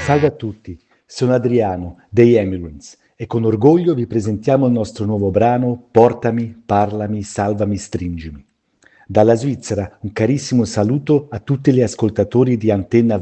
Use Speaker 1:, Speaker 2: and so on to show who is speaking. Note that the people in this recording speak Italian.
Speaker 1: Salve a tutti, sono Adriano dei Emigrants e con orgoglio vi presentiamo il nostro nuovo brano Portami, parlami, salvami, stringimi. Dalla Svizzera un carissimo saluto a tutti gli ascoltatori di Antenna